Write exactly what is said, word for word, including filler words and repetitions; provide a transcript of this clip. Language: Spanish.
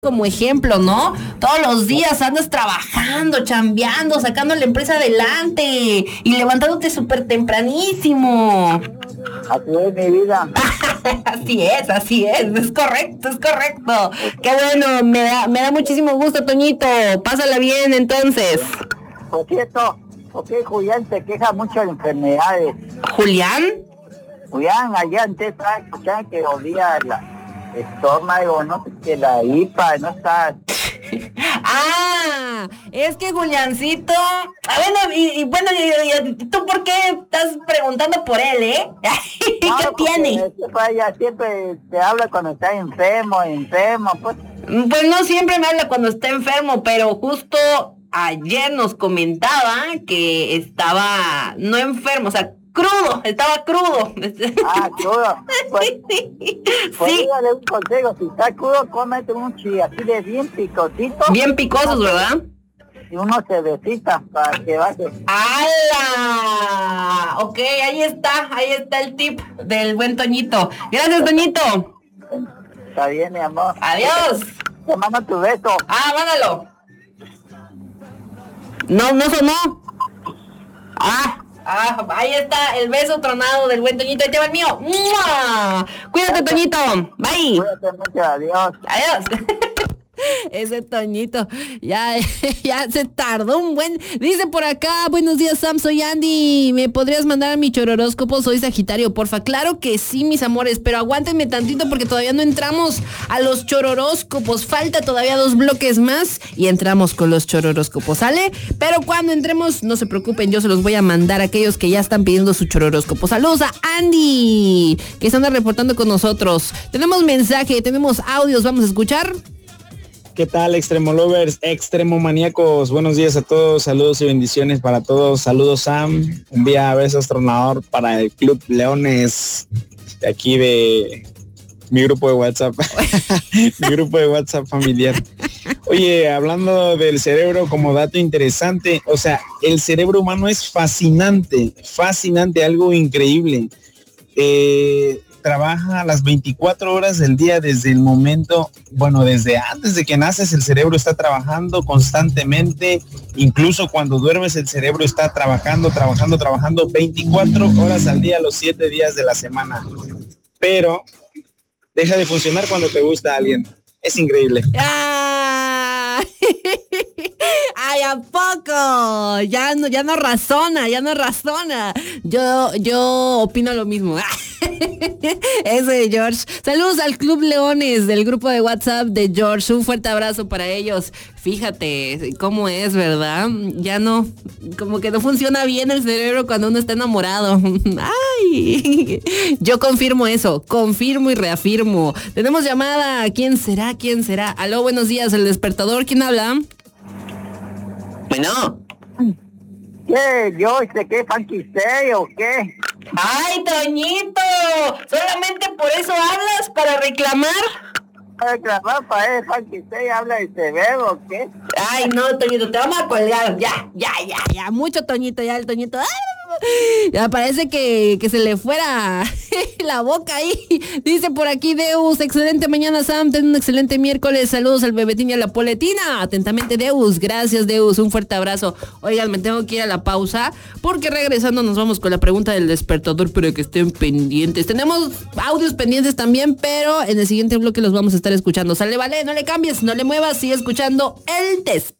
como ejemplo, ¿no? Todos los días andas trabajando, chambeando, sacando la empresa adelante y levantándote súper tempranísimo. Así es mi vida. Así es, así es, es correcto, es correcto. Qué bueno, me da, me da muchísimo gusto, Toñito. Pásala bien, entonces. Por cierto, ¿por qué Julián se queja mucho de enfermedades? ¿Julián? Julián, allá antes estaba escuchando que olía la estómago, no sé, que la hipa, no está... Ah, es que Juliancito, ah, bueno, y, y bueno, y, y, ¿tú por qué estás preguntando por él, eh? ¿Qué no, tiene? Ella siempre te habla cuando está enfermo, enfermo, pues. Pues no siempre me habla cuando está enfermo, pero justo ayer nos comentaba que estaba no enfermo, o sea, crudo, estaba crudo. Ah, crudo. Pues, sí. Pues dígale un consejo, si está crudo, cómete un chilaquiles bien picositos. Bien picosos, ¿verdad? Y unos cervecitas para que baje. ¡Hala! Ok, ahí está, ahí está el tip del buen Toñito. Gracias, Toñito. Está bien, mi amor. Adiós. Te mando tu beso. Ah, mándalo. No, no sonó. Ah. Ah, ahí está el beso tronado del buen Toñito. Ahí te va el mío. ¡Mua! Cuídate, Toñito. Bye. Cuídate mucho. Adiós. Adiós. Ese Toñito, ya, ya se tardó un buen... Dice por acá, buenos días Sam, soy Andy, ¿me podrías mandar a mi chororóscopo? Soy Sagitario, porfa. Claro que sí, mis amores, pero aguántenme tantito porque todavía no entramos a los chororóscopos. Falta todavía dos bloques más y entramos con los chororóscopos, ¿sale? Pero cuando entremos, no se preocupen, yo se los voy a mandar a aquellos que ya están pidiendo su chororóscopo. Saludos a Andy, que se anda reportando con nosotros. Tenemos mensaje, tenemos audios, vamos a escuchar. ¿Qué tal, Extremo Lovers, Extremo Maníacos? Buenos días a todos, saludos y bendiciones para todos. Saludos, Sam. Envía besos tronador para el Club Leones de aquí de mi grupo de WhatsApp. Mi grupo de WhatsApp familiar. Oye, hablando del cerebro como dato interesante, o sea, el cerebro humano es fascinante, fascinante, algo increíble. Eh... Trabaja las veinticuatro horas del día desde el momento, bueno, desde antes de que naces el cerebro está trabajando constantemente, incluso cuando duermes el cerebro está trabajando, trabajando, trabajando veinticuatro horas al día, los siete días de la semana. Pero deja de funcionar cuando te gusta a alguien. Es increíble. ¡Ah! ¡Ay, a poco! Ya no, ya no razona, ya no razona. Yo, yo opino lo mismo. Ese de George. Saludos al Club Leones del grupo de WhatsApp de George. Un fuerte abrazo para ellos. Fíjate cómo es, ¿verdad? Ya no, como que no funciona bien el cerebro cuando uno está enamorado. ¡Ay! Yo confirmo eso, confirmo y reafirmo. Tenemos llamada. ¿Quién será? ¿Quién será? Aló, buenos días, el despertador. ¿Quién habla? Bueno. ¿Qué? ¿Yo sé qué? ¿Funky Stay o qué? ¡Ay, Toñito! ¿Solamente por eso hablas? ¿Para reclamar? Para reclamar para él, Funky Stay habla de severo o qué? Ay, no, Toñito, te vamos a colgar. Ya, ya, ya, ya. Mucho Toñito, ya el Toñito. ¡Ay! Ya parece que, que se le fuera la boca ahí. Dice por aquí Deus, excelente mañana Sam, ten un excelente miércoles. Saludos al bebetín y a la poletina. Atentamente Deus, gracias Deus, un fuerte abrazo. Oigan, me tengo que ir a la pausa porque regresando nos vamos con la pregunta del despertador, pero que estén pendientes. Tenemos audios pendientes también, pero en el siguiente bloque los vamos a estar escuchando. Sale, vale, no le cambies, no le muevas, sigue escuchando el despertador.